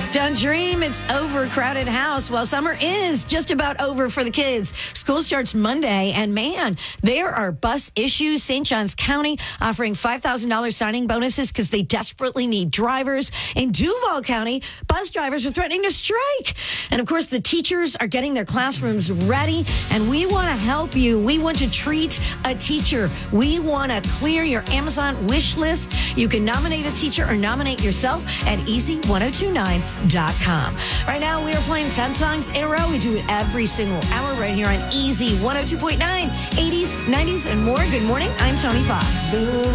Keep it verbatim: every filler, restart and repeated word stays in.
Don't dream it's overcrowded house. Well, summer is just about over for the kids. School starts Monday, and man, there are bus issues. Saint Johns County offering five thousand dollars signing bonuses because they desperately need drivers. In Duval County, bus drivers are threatening to strike. And of course, the teachers are getting their classrooms ready, and we want to help you. We want to treat a teacher. We want to clear your Amazon wish list. You can nominate a teacher or nominate yourself at easy ten twenty-nine dot com. Right now, we are playing ten songs in a row. We do it every single hour right here on Easy one oh two point nine, eighties, nineties, and more. Good morning. I'm Tony Fox.